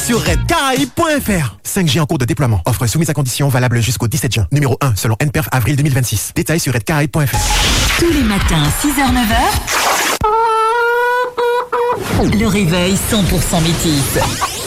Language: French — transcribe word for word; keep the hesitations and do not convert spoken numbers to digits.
sur red caraïbes point f r. cinq G en cours de déploiement. Offre soumise à conditions valable jusqu'au dix-sept juin. Numéro un selon N P E R F avril deux mille vingt-six. Détails sur red caraïbes point f r. Tous les matins, six heures neuf heures. Le réveil cent pour cent métis.